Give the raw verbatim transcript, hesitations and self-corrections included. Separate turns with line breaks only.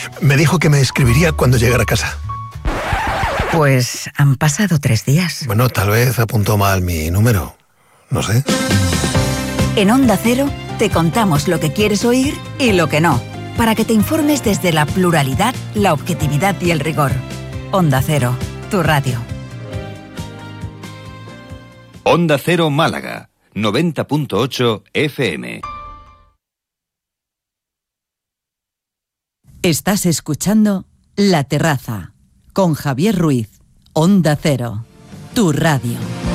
Me dijo que me escribiría cuando llegara a casa.
Pues han pasado tres días.
Bueno, tal vez apuntó mal mi número. No sé.
En Onda Cero te contamos lo que quieres oír y lo que no, para que te informes desde la pluralidad, la objetividad y el rigor. Onda Cero, tu radio.
Onda Cero Málaga, noventa punto ocho F M.
Estás escuchando La Terraza con Javier Ruiz. Onda Cero, tu radio.